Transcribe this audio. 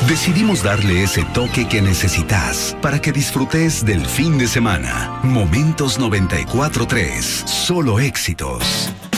Decidimos darle ese toque que necesitas para que disfrutes del fin de semana. Momentos 94.3. Solo éxitos.